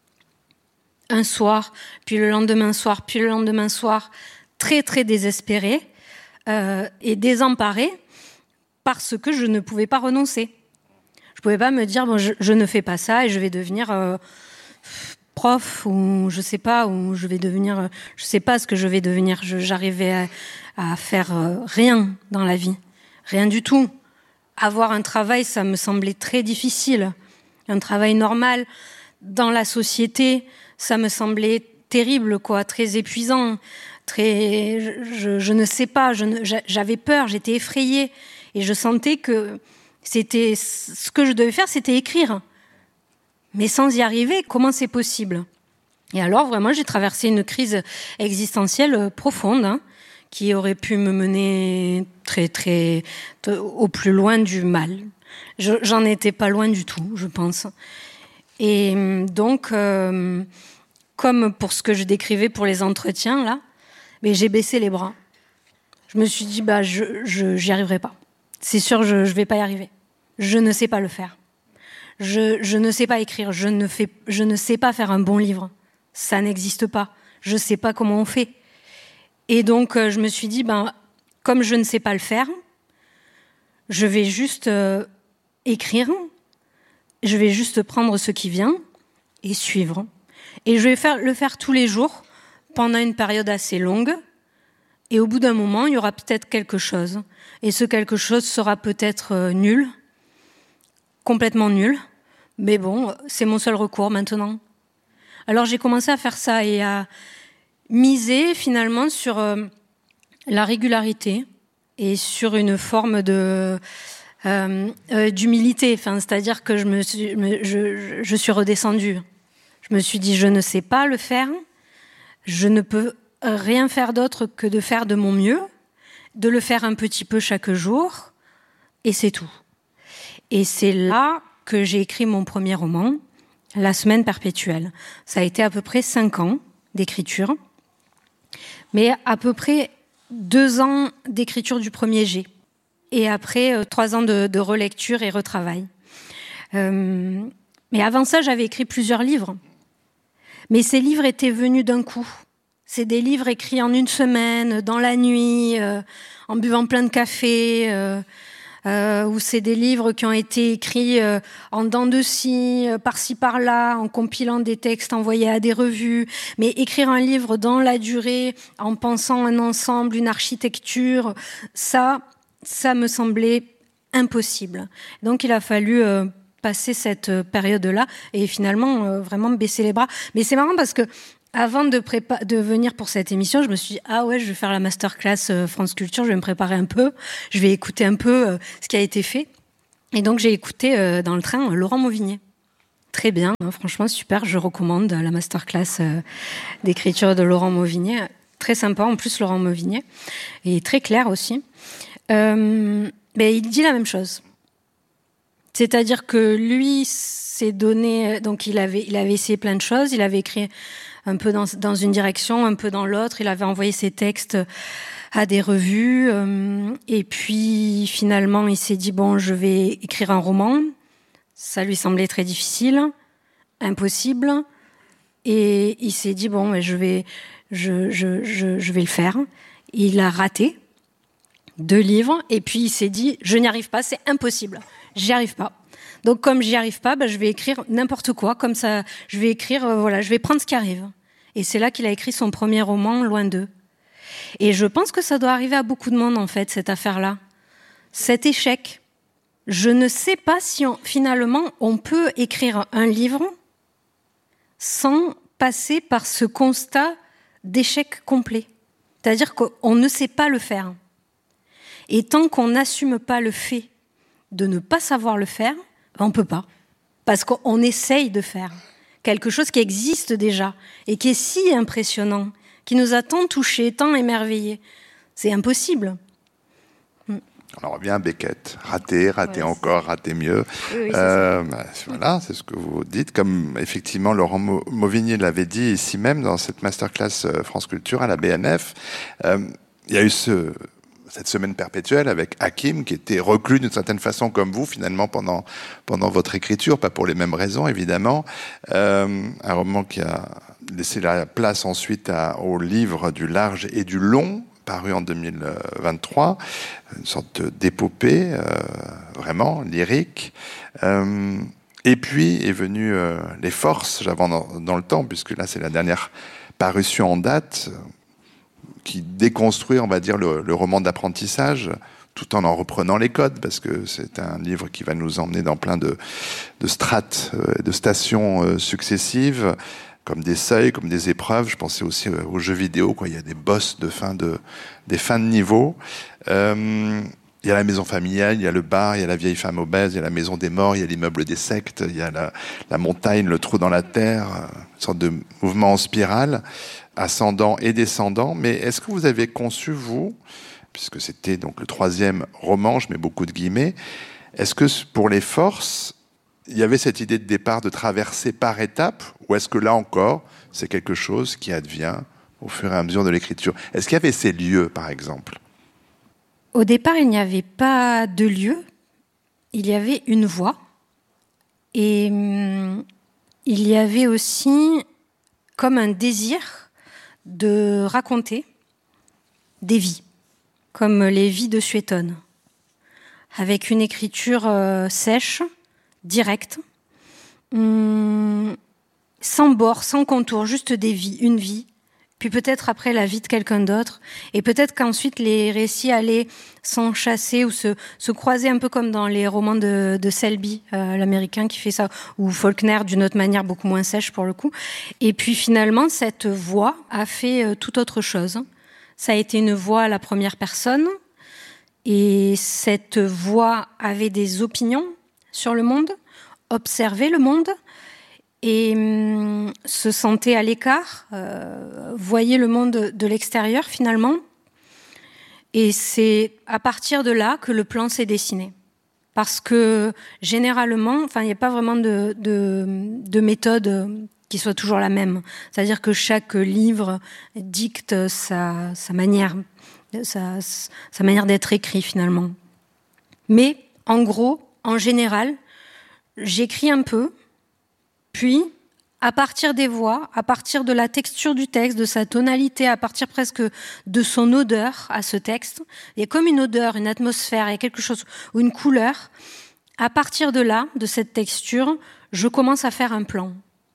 un soir, puis le lendemain soir, puis le lendemain soir, très très désespérée euh, et désemparée parce que je ne pouvais pas renoncer. Je pouvais pas me dire bon, je, je ne fais pas ça et je vais devenir euh, prof ou je sais pas ou je vais devenir euh, je sais pas ce que je vais devenir. Je, j'arrivais à, à faire euh, rien dans la vie, rien du tout. Avoir un travail, ça me semblait très difficile. Un travail normal dans la société, ça me semblait terrible, quoi, très épuisant, très. Je, je, je ne sais pas. Je ne, j'avais peur, j'étais effrayée et je sentais que c'était ce que je devais faire, c'était écrire. Mais sans y arriver, comment c'est possible ? Et alors, vraiment, j'ai traversé une crise existentielle profonde, hein, qui aurait pu me mener très, très, au plus loin du mal. Je, j'en étais pas loin du tout, je pense. Et donc, euh, comme pour ce que je décrivais pour les entretiens, là, mais j'ai baissé les bras. Je me suis dit, bah, je, je, j'y arriverai pas. C'est sûr, je, je vais pas y arriver. Je ne sais pas le faire. Je, je ne sais pas écrire. Je ne fais, je ne sais pas faire un bon livre. Ça n'existe pas. Je sais pas comment on fait. Et donc, euh, je me suis dit, ben, comme je ne sais pas le faire, je vais juste euh, écrire. Je vais juste prendre ce qui vient et suivre. Et je vais faire, le faire tous les jours pendant une période assez longue. Et au bout d'un moment, il y aura peut-être quelque chose. Et ce quelque chose sera peut-être euh, nul. Complètement nul, mais bon, c'est mon seul recours maintenant. Alors j'ai commencé à faire ça et à miser finalement sur euh, la régularité et sur une forme de euh, euh, d'humilité. Enfin, c'est-à-dire que je me suis, me, je, je suis redescendue. Je me suis dit, je ne sais pas le faire, je ne peux rien faire d'autre que de faire de mon mieux, de le faire un petit peu chaque jour, et c'est tout. Et c'est là que j'ai écrit mon premier roman, La Semaine Perpétuelle. Ça a été à peu près cinq ans d'écriture, mais à peu près deux ans d'écriture du premier jet, et après euh, trois ans de, de relecture et retravail. Euh, mais avant ça, j'avais écrit plusieurs livres. Mais ces livres étaient venus d'un coup. C'est des livres écrits en une semaine, dans la nuit, euh, en buvant plein de café, euh, Euh, où c'est des livres qui ont été écrits euh, en dents de scie, euh, par-ci par-là, en compilant des textes envoyés à des revues. Mais écrire un livre dans la durée, en pensant un ensemble, une architecture, ça, ça me semblait impossible. Donc il a fallu euh, passer cette période-là et finalement euh, vraiment baisser les bras. Mais c'est marrant parce que avant de, prépa- de venir pour cette émission, je me suis dit, ah ouais, je vais faire la masterclass euh, France Culture, je vais me préparer un peu, je vais écouter un peu euh, ce qui a été fait. Et donc, j'ai écouté euh, dans le train euh, Laurent Mauvigné. Très bien, hein, franchement, super, je recommande la masterclass euh, d'écriture de Laurent Mauvigné. Très sympa, en plus, Laurent Mauvigné. Et très clair aussi. Euh, mais il dit la même chose. C'est-à-dire que lui s'est donné... Donc, il avait, il avait essayé plein de choses, il avait écrit un peu dans, dans une direction, un peu dans l'autre. Il avait envoyé ses textes à des revues. Euh, et puis, finalement, il s'est dit, bon, je vais écrire un roman. Ça lui semblait très difficile, impossible. Et il s'est dit, bon, je vais, je, je, je, je vais le faire. Il a raté deux livres. Et puis, il s'est dit, je n'y arrive pas, c'est impossible. J'y arrive pas. Donc, comme j'y arrive pas, bah, je vais écrire n'importe quoi. Comme ça, je vais écrire, euh, voilà, je vais prendre ce qui arrive. Et c'est là qu'il a écrit son premier roman, Loin d'eux. Et je pense que ça doit arriver à beaucoup de monde, en fait, cette affaire-là. Cet échec. Je ne sais pas si, on, finalement, on peut écrire un livre sans passer par ce constat d'échec complet. C'est-à-dire qu'on ne sait pas le faire. Et tant qu'on n'assume pas le fait de ne pas savoir le faire, on ne peut pas. Parce qu'on essaye de faire quelque chose qui existe déjà et qui est si impressionnant, qui nous a tant touchés, tant émerveillés. C'est impossible. On en revient à Beckett. Rater, rater ouais, encore, rater mieux. Oui, oui, euh, bah, voilà, c'est ce que vous dites. Comme effectivement Laurent Mauvigny l'avait dit ici même dans cette masterclass France Culture à la B N F. Euh, il y a eu ce... cette semaine perpétuelle avec Hakim, qui était reclus d'une certaine façon comme vous, finalement, pendant, pendant votre écriture, pas pour les mêmes raisons, évidemment. Euh, un roman qui a laissé la place ensuite à, au livre du large et du long, paru en deux mille vingt-trois, une sorte d'épopée, euh, vraiment, lyrique. Euh, et puis est venu euh, Les Forces, j'avance dans, dans le temps, puisque là, c'est la dernière parution en date, qui déconstruit, on va dire, le, le roman d'apprentissage, tout en en reprenant les codes, parce que c'est un livre qui va nous emmener dans plein de, de strates, euh, de stations euh, successives, comme des seuils, comme des épreuves. Je pensais aussi euh, aux jeux vidéo, quoi. Il y a des boss de fin de, des fins de niveau. Euh, il y a la maison familiale, il y a le bar, il y a la vieille femme obèse, il y a la maison des morts, il y a l'immeuble des sectes, il y a la, la montagne, le trou dans la terre, une sorte de mouvement en spirale, ascendant et descendant. Mais est-ce que vous avez conçu, vous, puisque c'était donc le troisième roman, je mets beaucoup de guillemets, est-ce que pour Les Forces, il y avait cette idée de départ de traverser par étapes, ou est-ce que là encore, c'est quelque chose qui advient au fur et à mesure de l'écriture? Est-ce qu'il y avait ces lieux, par exemple? Au départ, il n'y avait pas de lieu, il y avait une voix, et hum, il y avait aussi comme un désir de raconter des vies, comme les vies de Suétone, avec une écriture euh, sèche, directe, hum, sans bord, sans contour, juste des vies, une vie, puis peut-être après la vie de quelqu'un d'autre, et peut-être qu'ensuite les récits allaient s'enchasser ou se, se croiser un peu comme dans les romans de, de Selby, euh, l'américain qui fait ça, ou Faulkner d'une autre manière beaucoup moins sèche pour le coup. Et puis finalement, cette voix a fait euh, tout autre chose. Ça a été une voix à la première personne, et cette voix avait des opinions sur le monde, observait le monde, et hum, se sentait à l'écart, euh, voyait le monde de l'extérieur finalement. Et c'est à partir de là que le plan s'est dessiné. Parce que généralement, enfin, il n'y a pas vraiment de, de, de méthode qui soit toujours la même. C'est-à-dire que chaque livre dicte sa, sa manière, sa, sa manière d'être écrit finalement. Mais en gros, en général, j'écris un peu, puis, à partir des voix, à partir de la texture du texte, de sa tonalité, à partir presque de son odeur à ce texte, il y a comme une odeur, une atmosphère, il y a quelque chose, ou une couleur. À partir de là, de cette texture, je commence à faire un plan.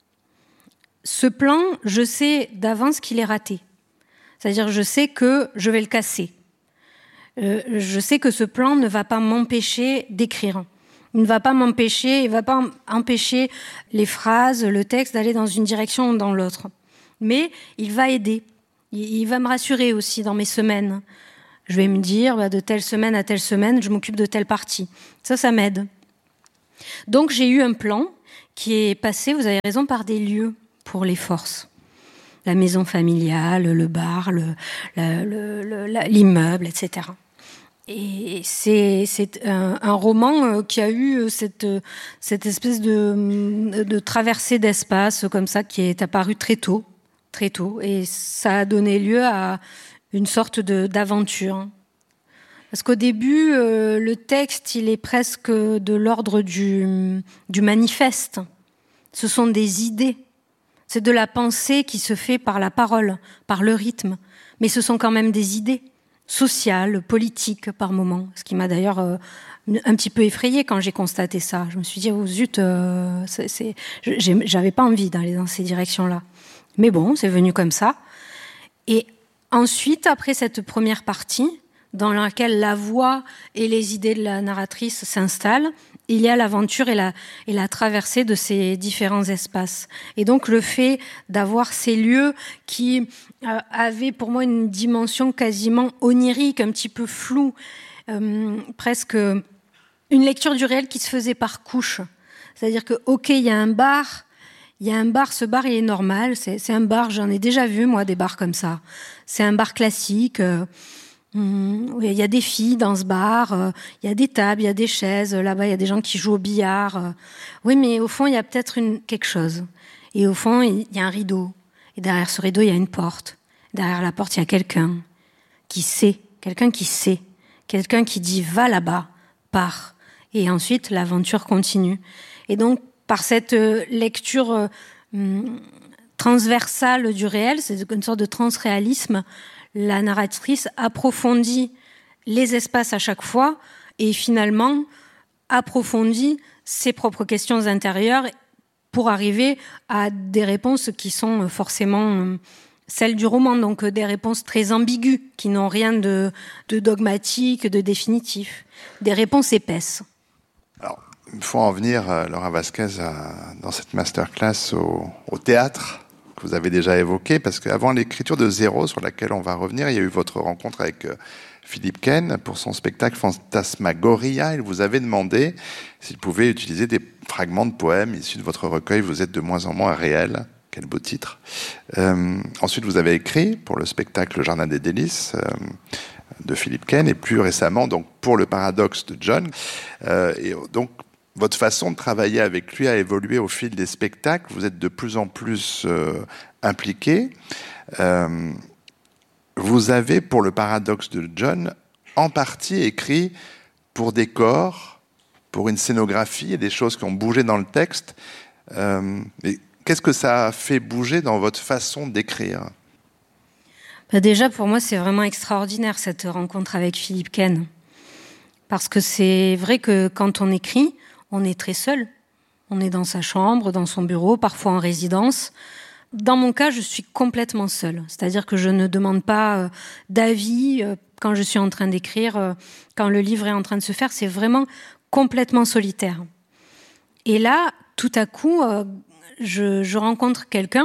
Ce plan, je sais d'avance qu'il est raté. C'est-à-dire, je sais que je vais le casser. Euh, je sais que ce plan ne va pas m'empêcher d'écrire. Il ne va pas m'empêcher, il ne va pas empêcher les phrases, le texte d'aller dans une direction ou dans l'autre. Mais il va aider. Il va me rassurer aussi dans mes semaines. Je vais me dire, bah, de telle semaine à telle semaine, je m'occupe de telle partie. Ça, ça m'aide. Donc j'ai eu un plan qui est passé, vous avez raison, par des lieux pour Les Forces. La maison familiale, le bar, le, le, le, le, l'immeuble, et cetera. Et c'est, c'est un, un roman qui a eu cette, cette espèce de, de traversée d'espace comme ça qui est apparue très tôt, très tôt, et ça a donné lieu à une sorte de, d'aventure. Parce qu'au début, euh, le texte, il est presque de l'ordre du, du manifeste. Ce sont des idées. C'est de la pensée qui se fait par la parole, par le rythme. Mais ce sont quand même des idées. Sociale, politique par moment, ce qui m'a d'ailleurs euh, un petit peu effrayée quand j'ai constaté ça. Je me suis dit, oh zut, euh, c'est, c'est... j'avais pas envie d'aller dans ces directions-là. Mais bon, c'est venu comme ça. Et ensuite, après cette première partie, dans laquelle la voix et les idées de la narratrice s'installent, il y a l'aventure et la, et la traversée de ces différents espaces. Et donc le fait d'avoir ces lieux qui euh, avaient pour moi une dimension quasiment onirique, un petit peu floue, euh, presque une lecture du réel qui se faisait par couches. C'est-à-dire que, ok, il y a un bar, il y a un bar, ce bar il est normal, c'est, c'est un bar, j'en ai déjà vu moi des bars comme ça. C'est un bar classique, euh, hum, il y a des filles dans ce bar, euh, il y a des tables, il y a des chaises, là-bas il y a des gens qui jouent au billard. Euh. Oui, mais au fond il y a peut-être une, quelque chose. Et au fond il y a un rideau. Et derrière ce rideau il y a une porte. Derrière la porte il y a quelqu'un qui sait, quelqu'un qui sait, quelqu'un qui dit va là-bas, pars. Et ensuite l'aventure continue. Et donc par cette lecture euh, transversale du réel, c'est une sorte de transréalisme, la narratrice approfondit les espaces à chaque fois et finalement approfondit ses propres questions intérieures pour arriver à des réponses qui sont forcément celles du roman, donc des réponses très ambiguës, qui n'ont rien de, de dogmatique, de définitif, des réponses épaisses. Alors, il faut en venir, Laura Vasquez, à, dans cette masterclass au, au théâtre que vous avez déjà évoqué, parce qu'avant l'écriture de Zéro, sur laquelle on va revenir, il y a eu votre rencontre avec euh, Philippe Ken pour son spectacle Fantasmagoria. Il vous avait demandé s'il pouvait utiliser des fragments de poèmes issus de votre recueil « Vous êtes de moins en moins réel ». Quel beau titre. Euh, ensuite, vous avez écrit pour le spectacle Le Jardin des Délices euh, de Philippe Ken, et plus récemment, donc, pour Le Paradoxe de John. Euh, et donc, votre façon de travailler avec lui a évolué au fil des spectacles. Vous êtes de plus en plus euh, impliqué. Euh, vous avez, pour Le Paradoxe de John, en partie écrit pour des corps, pour une scénographie et des choses qui ont bougé dans le texte. Euh, et qu'est-ce que ça a fait bouger dans votre façon d'écrire ? Bah déjà, pour moi, c'est vraiment extraordinaire, cette rencontre avec Philippe Ken. Parce que c'est vrai que quand on écrit, on est très seul. On est dans sa chambre, dans son bureau, parfois en résidence. Dans mon cas, je suis complètement seule. C'est-à-dire que je ne demande pas euh, d'avis euh, quand je suis en train d'écrire, euh, quand le livre est en train de se faire. C'est vraiment complètement solitaire. Et là, tout à coup, euh, je, je rencontre quelqu'un.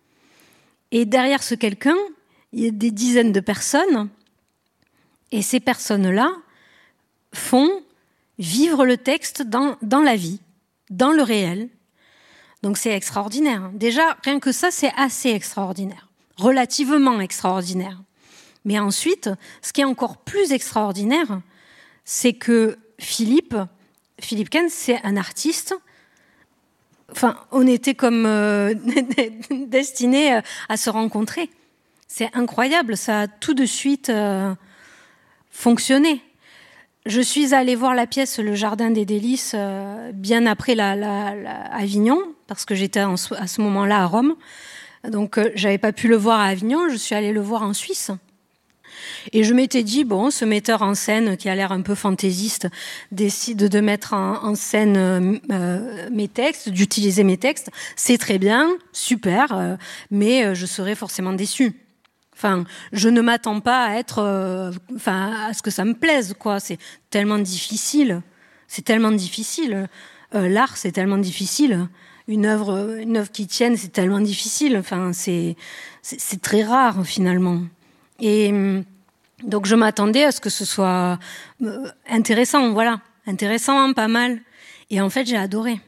Et derrière ce quelqu'un, il y a des dizaines de personnes. Et ces personnes-là font vivre le texte dans, dans la vie, dans le réel. Donc c'est extraordinaire. Déjà, rien que ça, c'est assez extraordinaire. Relativement extraordinaire. Mais ensuite, ce qui est encore plus extraordinaire, c'est que Philippe, Philippe Ken, c'est un artiste. Enfin, on était comme euh, destinés à se rencontrer. C'est incroyable, ça a tout de suite euh, fonctionné. Je suis allée voir la pièce Le Jardin des Délices euh, bien après la, la, la Avignon, parce que j'étais en, à ce moment-là à Rome. Donc, euh, j'avais pas pu le voir à Avignon, je suis allée le voir en Suisse. Et je m'étais dit, bon, ce metteur en scène qui a l'air un peu fantaisiste décide de mettre en, en scène euh, mes textes, d'utiliser mes textes. C'est très bien, super, euh, mais euh, je serais forcément déçue. Enfin, je ne m'attends pas à être, euh, enfin, à ce que ça me plaise, quoi. C'est tellement difficile. C'est tellement difficile. Euh, l'art, c'est tellement difficile. Une œuvre, une œuvre qui tienne, c'est tellement difficile. Enfin, c'est, c'est, c'est très rare, finalement. Et donc, je m'attendais à ce que ce soit euh, intéressant, voilà. Intéressant, pas mal. Et en fait, j'ai adoré.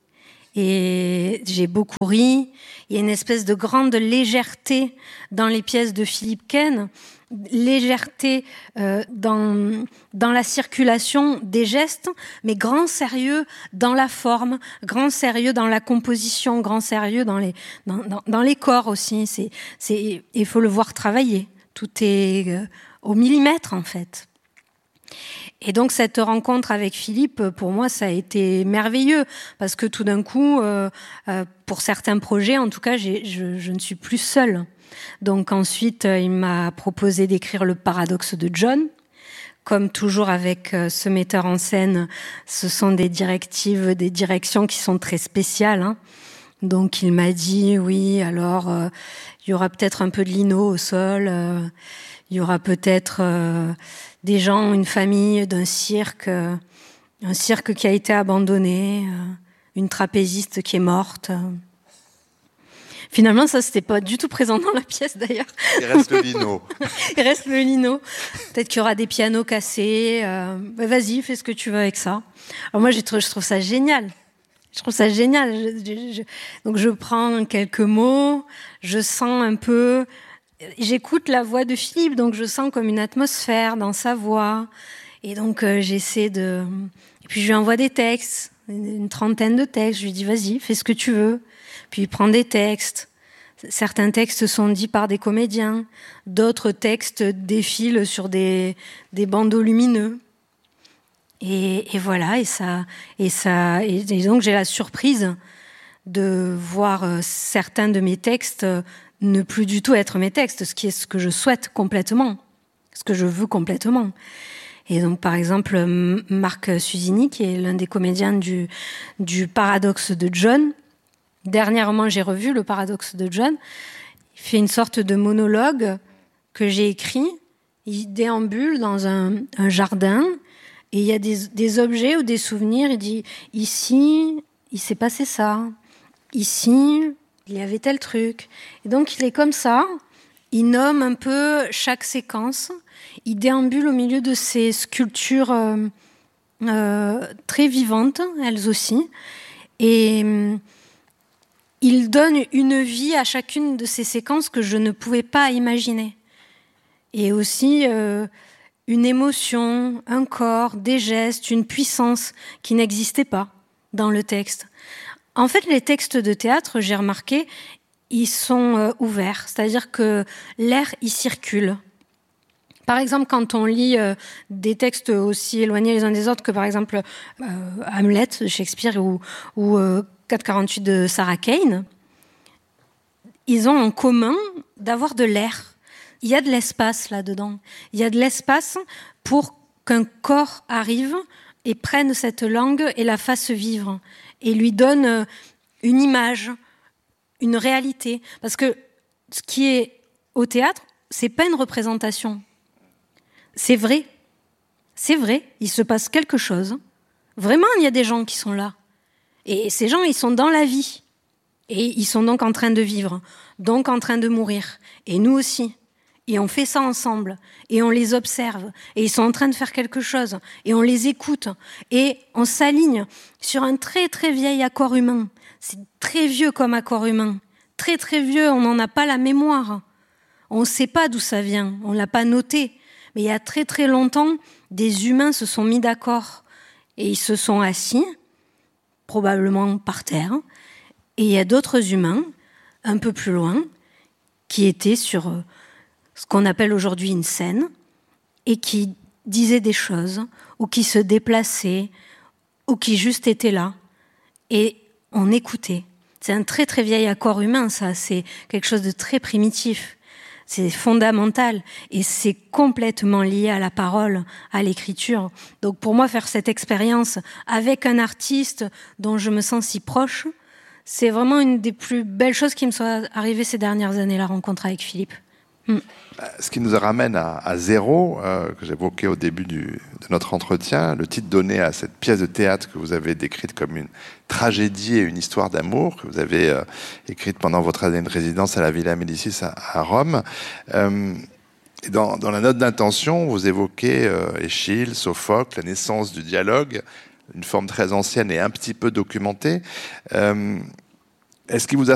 Et j'ai beaucoup ri. Il y a une espèce de grande légèreté dans les pièces de Philippe Ken, légèreté euh, dans, dans la circulation des gestes, mais grand sérieux dans la forme, grand sérieux dans la composition, grand sérieux dans les, dans, dans, dans les corps aussi. C'est, c'est, il faut le voir travailler. Tout est euh, au millimètre, en fait. Et donc, cette rencontre avec Philippe, pour moi, ça a été merveilleux, parce que tout d'un coup, euh, euh, pour certains projets, en tout cas, j'ai, je, je ne suis plus seule. Donc ensuite, euh, il m'a proposé d'écrire Le Paradoxe de John. Comme toujours avec euh, ce metteur en scène, ce sont des directives, des directions qui sont très spéciales, hein. Donc, il m'a dit, oui, alors, euh, il y aura peut-être un peu de lino au sol, euh, il y aura peut-être euh, des gens, une famille d'un cirque, euh, un cirque qui a été abandonné, euh, une trapéziste qui est morte. Finalement, ça, c'était pas du tout présent dans la pièce, d'ailleurs. Il reste le lino. Il reste le lino. Peut-être qu'il y aura des pianos cassés. Euh, bah, vas-y, fais ce que tu veux avec ça. Alors moi, je trouve, je trouve ça génial. Je trouve ça génial. Je, je, je, donc je prends quelques mots, je sens un peu, j'écoute la voix de Philippe, donc je sens comme une atmosphère dans sa voix. Et donc euh, j'essaie de... Et puis je lui envoie des textes, une trentaine de textes. Je lui dis vas-y, fais ce que tu veux. Puis il prend des textes. Certains textes sont dits par des comédiens, d'autres textes défilent sur des, des bandeaux lumineux. Et, et voilà, et ça, et ça, et, et donc j'ai la surprise de voir euh, certains de mes textes euh, ne plus du tout être mes textes, ce qui est ce que je souhaite complètement, ce que je veux complètement. Et donc, par exemple, Marc Susini, qui est l'un des comédiens du, du Paradoxe de John, dernièrement, j'ai revu le Paradoxe de John, il fait une sorte de monologue que j'ai écrit, il déambule dans un, un jardin. Et il y a des, des objets ou des souvenirs. Il dit, ici, il s'est passé ça. Ici, il y avait tel truc. Et donc, il est comme ça. Il nomme un peu chaque séquence. Il déambule au milieu de ces sculptures euh, euh, très vivantes, elles aussi. Et euh, il donne une vie à chacune de ces séquences que je ne pouvais pas imaginer. Et aussi... Euh, une émotion, un corps, des gestes, une puissance qui n'existait pas dans le texte. En fait, les textes de théâtre, j'ai remarqué, ils sont euh, ouverts, c'est-à-dire que l'air y circule. Par exemple, quand on lit euh, des textes aussi éloignés les uns des autres que, par exemple, euh, Hamlet de Shakespeare ou, ou euh, quatre quarante-huit de Sarah Kane, ils ont en commun d'avoir de l'air. Il y a de l'espace là-dedans. Il y a de l'espace pour qu'un corps arrive et prenne cette langue et la fasse vivre et lui donne une image, une réalité. Parce que ce qui est au théâtre, c'est pas une représentation. C'est vrai. C'est vrai. Il se passe quelque chose. Vraiment, il y a des gens qui sont là. Et ces gens, ils sont dans la vie. Et ils sont donc en train de vivre, donc en train de mourir. Et nous aussi. Et on fait ça ensemble, et on les observe, et ils sont en train de faire quelque chose, et on les écoute, et on s'aligne sur un très très vieil accord humain. C'est très vieux comme accord humain, très très vieux, on n'en a pas la mémoire. On ne sait pas d'où ça vient, on ne l'a pas noté. Mais il y a très très longtemps, des humains se sont mis d'accord, et ils se sont assis, probablement par terre, et il y a d'autres humains, un peu plus loin, qui étaient sur... ce qu'on appelle aujourd'hui une scène, et qui disaient des choses, ou qui se déplaçaient, ou qui juste étaient là. Et on écoutait. C'est un très très vieil accord humain, ça. C'est quelque chose de très primitif. C'est fondamental. Et c'est complètement lié à la parole, à l'écriture. Donc pour moi, faire cette expérience avec un artiste dont je me sens si proche, c'est vraiment une des plus belles choses qui me sont arrivées ces dernières années, la rencontre avec Philippe. Mm. Ce qui nous ramène à, à Zéro, euh, que j'évoquais au début du, de notre entretien, le titre donné à cette pièce de théâtre que vous avez décrite comme une tragédie et une histoire d'amour, que vous avez euh, écrite pendant votre année de résidence à la Villa Médicis à, à Rome. Euh, et dans, dans la note d'intention, vous évoquez euh, Échille, Sophocle, la naissance du dialogue, une forme très ancienne et un petit peu documentée. Euh, Est-ce qu'il vous a